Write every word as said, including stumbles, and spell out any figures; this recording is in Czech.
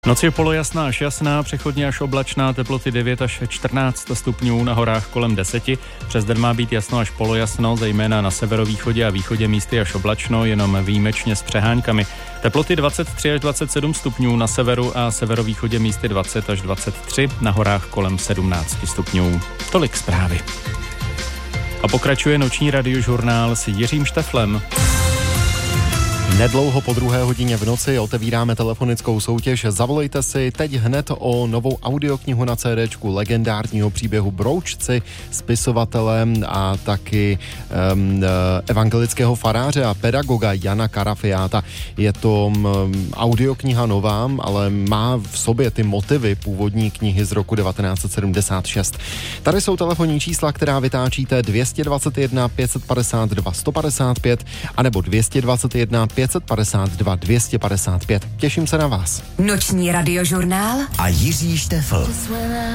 Noc je polojasná až jasná, přechodně až oblačná, teploty devět až čtrnáct stupňů, na horách kolem deset. Přes den má být jasno až polojasno, zejména na severovýchodě a východě místy až oblačno, jenom výjimečně s přeháňkami. Teploty dvacet tři až dvacet sedm stupňů, na severu a severovýchodě místy dvacet až dvacet tři, na horách kolem sedmnáct stupňů. Tolik zprávy. A pokračuje noční radiožurnál s Jiřím Šteflem. Nedlouho po druhé hodině v noci otevíráme telefonickou soutěž. Zavolejte si teď hned o novou audioknihu na CDčku legendárního příběhu Broučci, spisovatele a taky um, evangelického faráře a pedagoga Jana Karafiáta. Je to um, audiokniha nová, ale má v sobě ty motivy původní knihy z roku devatenáct set sedmdesát šest. Tady jsou telefonní čísla, která vytáčíte dvě stě dvacet jedna pět set padesát dva sto padesát pět anebo dvě stě dvacet jedna pět set padesát dva dvě stě padesát pět. Těším se na vás. Noční radiožurnál a Jiří Štefl.